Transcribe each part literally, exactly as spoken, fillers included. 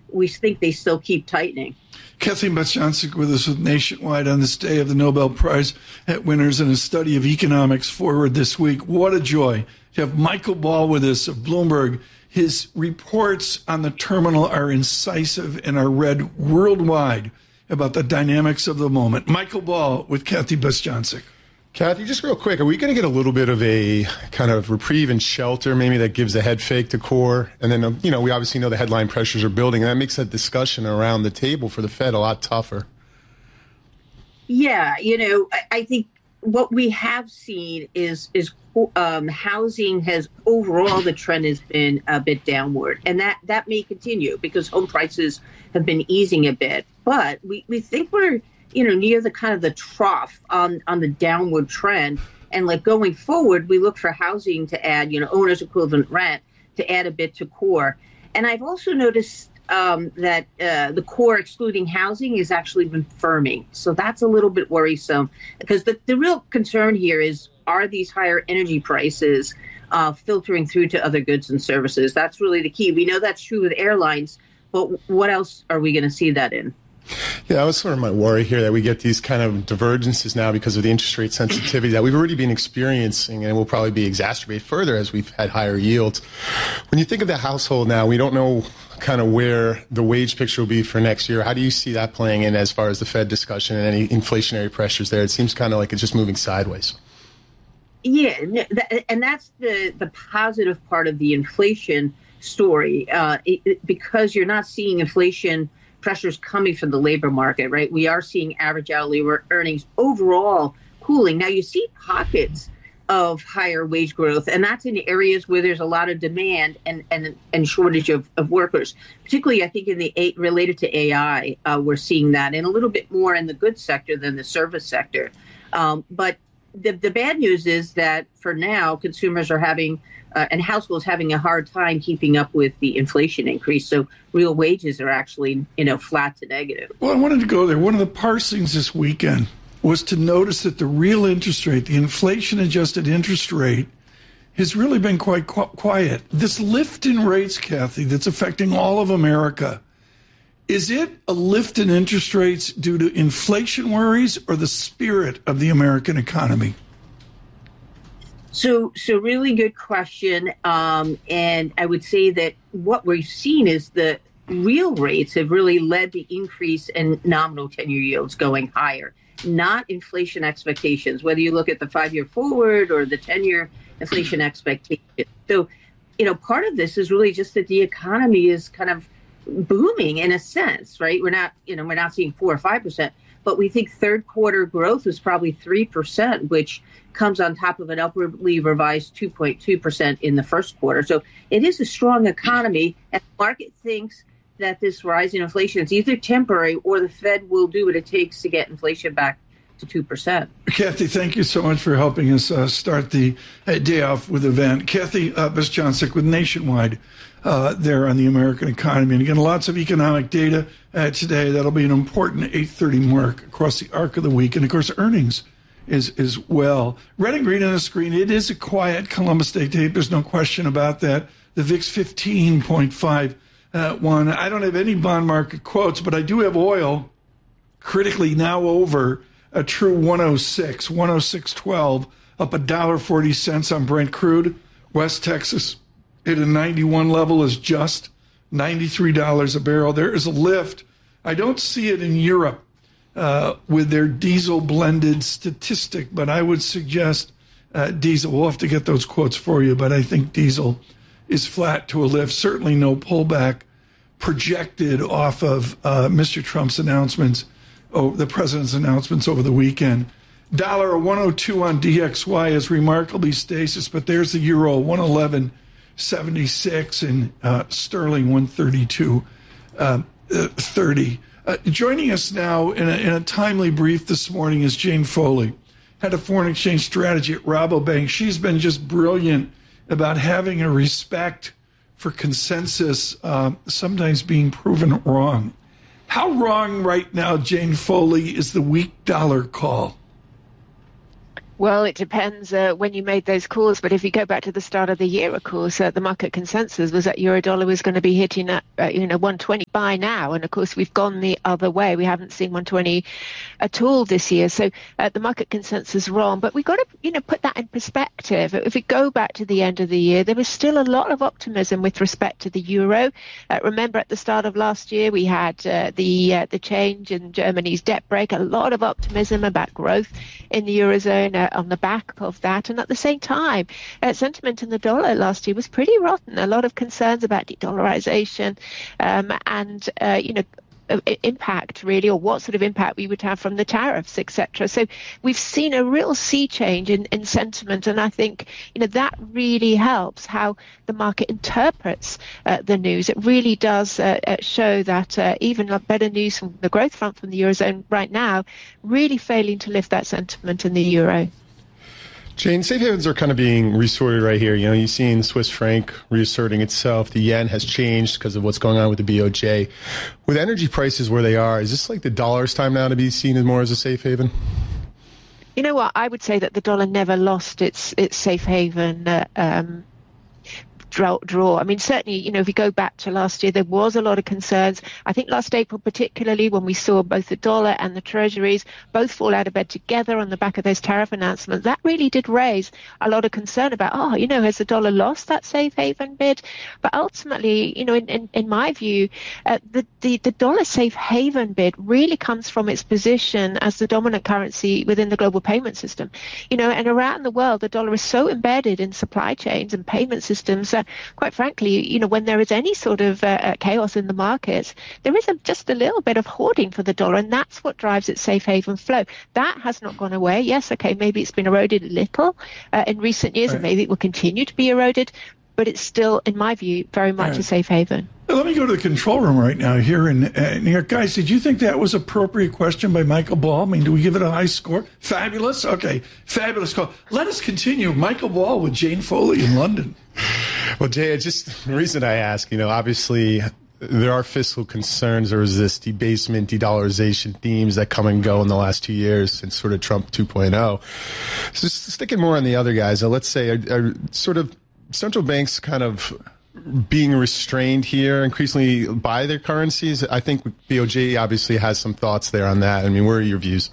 we think they still keep tightening. Kathy Bostjancic with us with Nationwide on this day of the Nobel Prize winners in a study of economics forward this week. What a joy to have Michael Ball with us of Bloomberg. His reports on the terminal are incisive and are read worldwide about the dynamics of the moment. Michael Ball with Kathy Bostjancic. Kathy, just real quick, are we going to get a little bit of a kind of reprieve and shelter, maybe that gives a head fake to core? And then, you know, we obviously know the headline pressures are building, and that makes that discussion around the table for the Fed a lot tougher. Yeah, you know, I, I think what we have seen is is um, housing has overall, the trend has been a bit downward, and that, that may continue because home prices have been easing a bit. But we, we think we're, you know, near the kind of the trough on, on the downward trend. And like going forward, we look for housing to add, you know, owner's equivalent rent to add a bit to core. And I've also noticed um, that uh, the core excluding housing has actually been firming. So that's a little bit worrisome because the, the real concern here is, are these higher energy prices uh, filtering through to other goods and services? That's really the key. We know that's true with airlines, but what else are we going to see that in? Yeah, that was sort of my worry here, that we get these kind of divergences now because of the interest rate sensitivity that we've already been experiencing and will probably be exacerbated further as we've had higher yields. When you think of the household now, we don't know kind of where the wage picture will be for next year. How do you see that playing in as far as the Fed discussion and any inflationary pressures there? It seems kind of like it's just moving sideways. Yeah, and that's the, the positive part of the inflation story, uh, it, it, because you're not seeing inflation pressures coming from the labor market, right? We are seeing average hourly earnings overall cooling. Now, you see pockets of higher wage growth, and that's in areas where there's a lot of demand and and, and shortage of, of workers. Particularly, I think, in the a, related to A I, uh, we're seeing that, and a little bit more in the goods sector than the service sector. Um, but the, the bad news is that for now, consumers are having Uh, and households having a hard time keeping up with the inflation increase. So real wages are actually, you know, flat to negative. Well, I wanted to go there. One of the parsings this weekend was to notice that the real interest rate, the inflation-adjusted interest rate, has really been quite qu- quiet. This lift in rates, Kathy, that's affecting all of America, is it a lift in interest rates due to inflation worries or the spirit of the American economy? So, so really good question. Um, and I would say that what we've seen is the real rates have really led the increase in nominal ten-year yields going higher, not inflation expectations, whether you look at the five-year forward or the ten-year inflation expectation. So, you know, part of this is really just that the economy is kind of booming in a sense, right? We're not, you know, we're not seeing four or five percent, but we think third quarter growth was probably three percent, which comes on top of an upwardly revised two point two percent in the first quarter. So it is a strong economy, and the market thinks that this rise in inflation is either temporary or the Fed will do what it takes to get inflation back to two percent. Kathy, thank you so much for helping us uh, start the uh, day off with event. Kathy uh, Bostjancic with Nationwide uh, there on the American economy. And again, lots of economic data uh, today. That'll be an important eight thirty mark across the arc of the week. And, of course, earnings is as well. Red and green on the screen. It is a quiet Columbus Day tape. There's no question about that. The V I X fifteen point five one. I don't have any bond market quotes, but I do have oil critically now over a true one oh six, one oh six twelve, up one dollar and forty cents on Brent crude. West Texas at a ninety-one level is just ninety-three dollars a barrel. There is a lift. I don't see it in Europe uh, with their diesel blended statistic, but I would suggest uh, diesel. We'll have to get those quotes for you, but I think diesel is flat to a lift. Certainly no pullback projected off of uh, Mister Trump's announcements, oh, the president's announcements over the weekend. Dollar one oh two on D X Y is remarkably stasis, but there's the euro, one eleven seventy-six, and uh, sterling, one thirty-two thirty. Uh, joining us now in a, in a timely brief this morning is Jane Foley, head of foreign exchange strategy at Rabobank. She's been just brilliant about having a respect for consensus, uh, sometimes being proven wrong. How wrong right now, Jane Foley, is the weak dollar call? Well, it depends uh, when you made those calls. But if you go back to the start of the year, of course, uh, the market consensus was that euro dollar was going to be hitting at, uh, you know, one twenty by now. And of course, we've gone the other way. We haven't seen one twenty at all this year. So uh, the market consensus is wrong. But we've got to, you know, put that in perspective. If we go back to the end of the year, there was still a lot of optimism with respect to the euro. Uh, remember, at the start of last year, we had uh, the uh, the change in Germany's debt brake, a lot of optimism about growth in the eurozone uh, on the back of that. And at the same time, uh, sentiment in the dollar last year was pretty rotten. A lot of concerns about de-dollarization um, and, uh, you know, impact really, or what sort of impact we would have from the tariffs, et cetera. So we've seen a real sea change in, in sentiment, and I think you know that really helps how the market interprets uh, the news. It really does uh, uh, show that uh, even better news from the growth front from the eurozone right now, really failing to lift that sentiment in the euro. Jane, safe havens are kind of being resorted right here. You know, you've seen Swiss franc reasserting itself. The yen has changed because of what's going on with the B O J. With energy prices where they are, is this like the dollar's time now to be seen as more as a safe haven? You know what? I would say that the dollar never lost its its safe haven uh, um Draw, draw. I mean, certainly, you know, if you go back to last year, there was a lot of concerns. I think last April, particularly when we saw both the dollar and the treasuries both fall out of bed together on the back of those tariff announcements, that really did raise a lot of concern about, oh, you know, has the dollar lost that safe haven bid? But ultimately, you know, in, in, in my view, uh, the, the, the dollar safe haven bid really comes from its position as the dominant currency within the global payment system. You know, and around the world, the dollar is so embedded in supply chains and payment systems that, quite frankly, you know, when there is any sort of uh, chaos in the markets, there is a, just a little bit of hoarding for the dollar, and that's what drives its safe haven flow. That has not gone away. Yes, okay, maybe it's been eroded a little uh, in recent years, right, and maybe it will continue to be eroded, but it's still, in my view, very much right. a safe haven. Let me go to the control room right now here in uh, New York. Guys, did you think that was an appropriate question by Michael Ball? I mean, do we give it a high score? Fabulous? Okay, fabulous call. Let us continue. Michael Ball with Jane Foley in London. Well, Jay, it's just the reason I ask, you know, obviously there are fiscal concerns. There was this debasement, de-dollarization themes that come and go in the last two years since sort of Trump two point oh. So just sticking more on the other guys, uh, let's say are, are sort of central banks kind of being restrained here increasingly by their currencies. I think B O J obviously has some thoughts there on that. I mean, where are your views?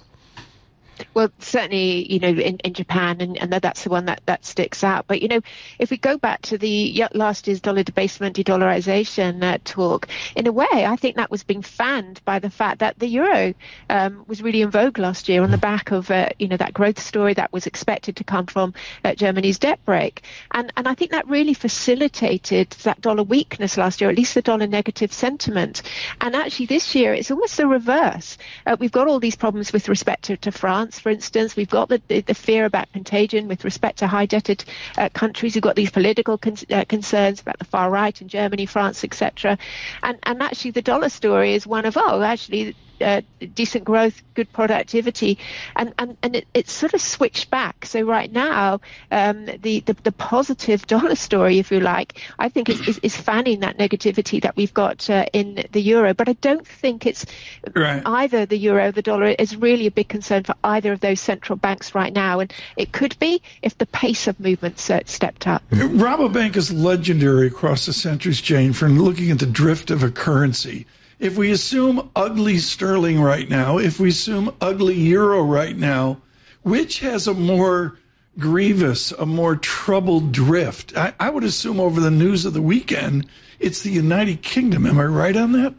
Well, certainly, you know, in, in Japan, and, and that's the one that, that sticks out. But, you know, if we go back to the last year's dollar debasement, de-dollarization uh, talk, in a way, I think that was being fanned by the fact that the euro um, was really in vogue last year on the back of, uh, you know, that growth story that was expected to come from uh, Germany's debt brake. And, and I think that really facilitated that dollar weakness last year, at least the dollar negative sentiment. And actually this year, it's almost the reverse. Uh, we've got all these problems with respect to, to France. For instance, we've got the, the, the fear about contagion with respect to high-debted uh, countries. We've got these political con- uh, concerns about the far right in Germany, France, et cetera. And, and actually the dollar story is one of, oh, actually, uh, decent growth, good productivity. And, and, and it, it's sort of switched back. So right now, um, the, the, the positive dollar story, if you like, I think is, is, is fanning that negativity that we've got uh, in the euro. But I don't think it's right. either the euro or the dollar is really a big concern for either of those central banks right now. And it could be if the pace of movements uh, stepped up. Rabobank is legendary across the centuries, Jane, for looking at the drift of a currency. If we assume ugly sterling right now, if we assume ugly euro right now, which has a more grievous, a more troubled drift? I, I would assume over the news of the weekend, it's the United Kingdom. Am I right on that?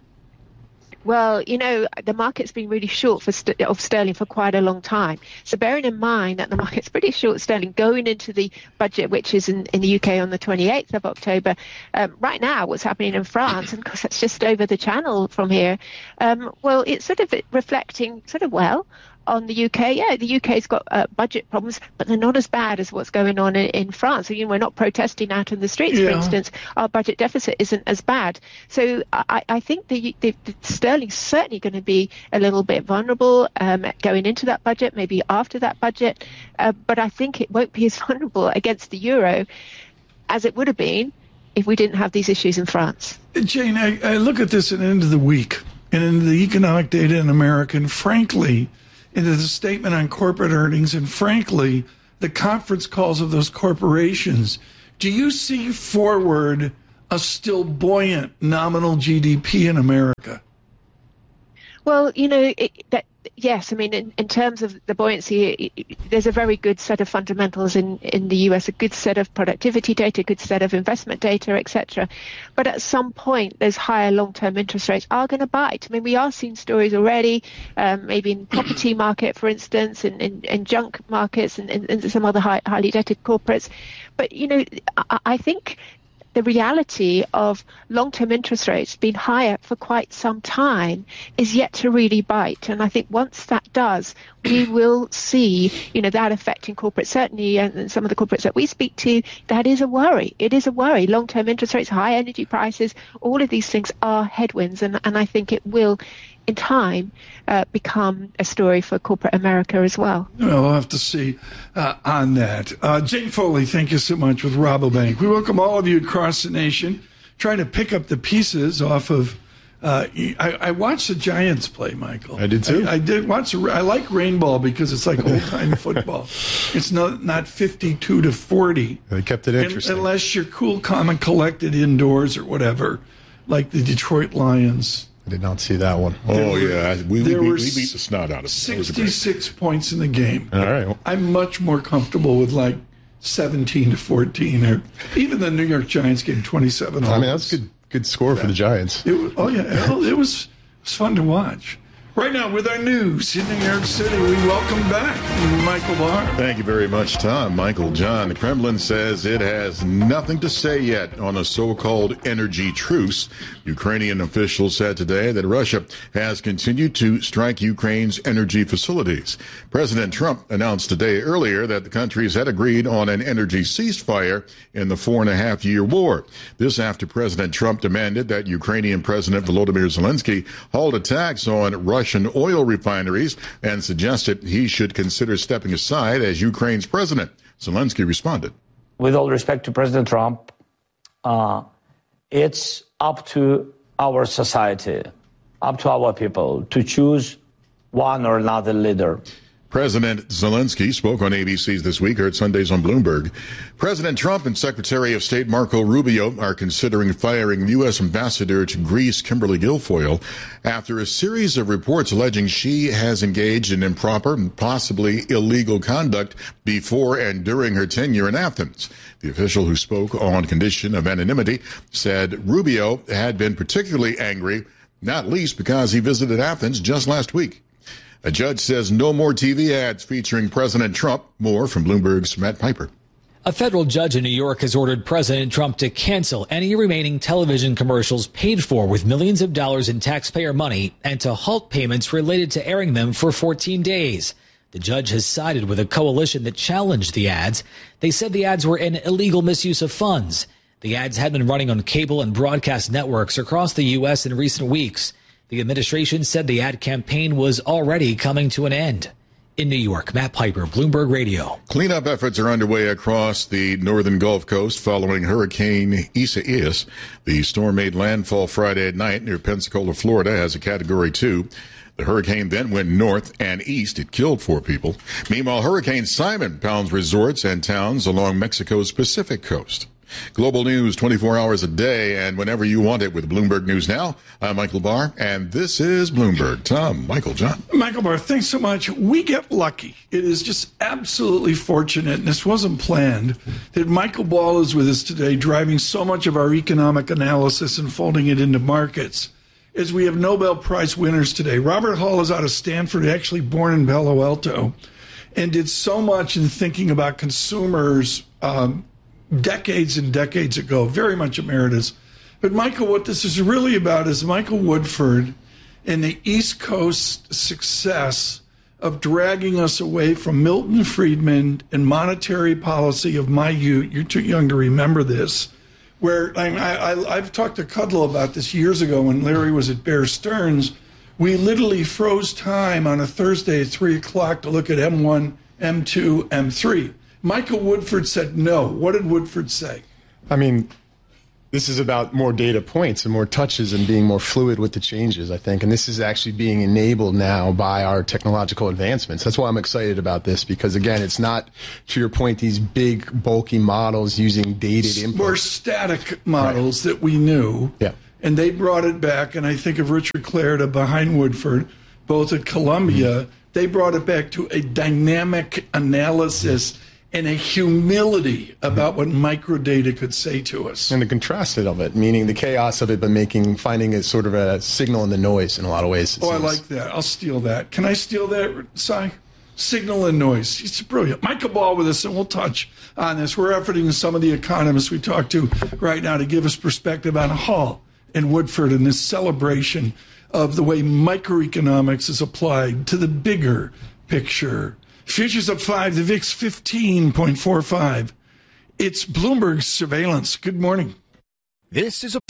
Well, you know, the market's been really short for st- of sterling for quite a long time. So bearing in mind that the market's pretty short sterling going into the budget, which is in, in the U K on the twenty-eighth of October, um, right now what's happening in France, and of course that's just over the channel from here, um, well, it's sort of reflecting sort of, well, on the U K, yeah, the U K's got uh, budget problems, but they're not as bad as what's going on in, in France. So, you know, we're not protesting out in the streets, yeah. for instance. Our budget deficit isn't as bad. So I, I think the, the, the sterling's certainly going to be a little bit vulnerable um, going into that budget, maybe after that budget. Uh, but I think it won't be as vulnerable against the euro as it would have been if we didn't have these issues in France. Jane, I, I look at this at the end of the week and in the economic data in America, and frankly, into the statement on corporate earnings and, frankly, the conference calls of those corporations. Do you see forward a still buoyant nominal G D P in America? Well, you know, it, that, yes, I mean, in, in terms of the buoyancy, it, it, there's a very good set of fundamentals in, in the U S, a good set of productivity data, a good set of investment data, et cetera. But at some point, those higher long-term interest rates are going to bite. I mean, we are seeing stories already, um, maybe in property market, for instance, in, in, in junk markets and, and, and some other high, highly debted corporates. But, you know, I, I think the reality of long-term interest rates being higher for quite some time is yet to really bite. And I think once that does, we will see, you know, that affecting corporates, certainly, and some of the corporates that we speak to, that is a worry. It is a worry. Long-term interest rates, high energy prices, all of these things are headwinds. And, and I think it will, in time, uh, become a story for corporate America as well. Well, we'll have to see uh, on that. Uh, Jane Foley, thank you so much with Rabobank. We welcome all of you across the nation, trying to pick up the pieces off of. Uh, I, I watched the Giants play, Michael. I did too. I, I did watch. I like Rainball because it's like old time football. It's not not fifty-two to forty. They kept it interesting. Unless you're cool, calm, and collected indoors or whatever, like the Detroit Lions. I did not see that one. Oh, were, yeah. We, we, there we, were we beat the snot out of them. sixty-six points in the game. All right. I'm much more comfortable with like seventeen to fourteen, or even the New York Giants game twenty-seven. I mean, that's good good score yeah. for the Giants. It was, oh, yeah. It was, it was fun to watch. Right now, with our news in New York City, we welcome back Michael Barr. Thank you very much, Tom. Michael John. The Kremlin says it has nothing to say yet on a so-called energy truce. Ukrainian officials said today that Russia has continued to strike Ukraine's energy facilities. President Trump announced today earlier that the countries had agreed on an energy ceasefire in the four and a half year war. This after President Trump demanded that Ukrainian President Volodymyr Zelensky halt attacks on Russia Russian oil refineries and suggested he should consider stepping aside as Ukraine's president. Zelensky responded. With all respect to President Trump, uh, it's up to our society, up to our people to choose one or another leader. President Zelensky spoke on A B C's This Week, heard Sundays on Bloomberg. President Trump and Secretary of State Marco Rubio are considering firing U S Ambassador to Greece Kimberly Guilfoyle after a series of reports alleging she has engaged in improper and possibly illegal conduct before and during her tenure in Athens. The official who spoke on condition of anonymity said Rubio had been particularly angry, not least because he visited Athens just last week. A judge says no more T V ads featuring President Trump. More from Bloomberg's Matt Piper. A federal judge in New York has ordered President Trump to cancel any remaining television commercials paid for with millions of dollars in taxpayer money and to halt payments related to airing them for fourteen days. The judge has sided with a coalition that challenged the ads. They said the ads were an illegal misuse of funds. The ads had been running on cable and broadcast networks across the U S in recent weeks. The administration said the ad campaign was already coming to an end. In New York, Matt Piper, Bloomberg Radio. Cleanup efforts are underway across the northern Gulf Coast following Hurricane Isaias. The storm made landfall Friday at night near Pensacola, Florida, as a Category two. The hurricane then went north and east. It killed four people. Meanwhile, Hurricane Simon pounds resorts and towns along Mexico's Pacific coast. Global news twenty-four hours a day and whenever you want it with Bloomberg News Now. I'm Michael Barr, and this is Bloomberg. Tom, Michael, John. Michael Barr, thanks so much. We get lucky. It is just absolutely fortunate, and this wasn't planned, that Michael Ball is with us today, driving so much of our economic analysis and folding it into markets, as we have Nobel Prize winners today. Robert Hall is out of Stanford, actually born in Palo Alto, and did so much in thinking about consumers um, decades and decades ago, very much emeritus. But Michael, what this is really about is Michael Woodford and the East Coast success of dragging us away from Milton Friedman and monetary policy of my youth. You're too young to remember this. Where I, I, I've talked to Kudlow about this years ago when Larry was at Bear Stearns. We literally froze time on a Thursday at three o'clock to look at M one, M two, M three. Michael Woodford said no. What did Woodford say? I mean, This is about more data points and more touches and being more fluid with the changes, I think. And this is actually being enabled now by our technological advancements. That's why I'm excited about this, because, again, it's not, to your point, these big, bulky models using dated inputs. More static models right. that we knew. Yeah. And they brought it back, and I think of Richard Clarida behind Woodford, both at Columbia. Mm-hmm. They brought it back to a dynamic analysis mm-hmm. and a humility about what microdata could say to us. And the contrast of it, meaning the chaos of it, but making finding it sort of a signal in the noise in a lot of ways. Oh, seems. I like that. I'll steal that. Can I steal that, Si? Signal and noise. It's brilliant. Michael Ball with us, and we'll touch on this. We're efforting some of the economists we talk to right now to give us perspective on Hall and Woodford and this celebration of the way microeconomics is applied to the bigger picture. Futures up five, the V I X fifteen point four five. It's Bloomberg Surveillance. Good morning. This is a